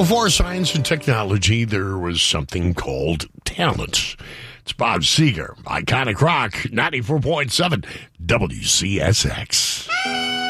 Before science and technology, there was something called talent. It's Bob Seger, Iconic Rock, 94.7 WCSX.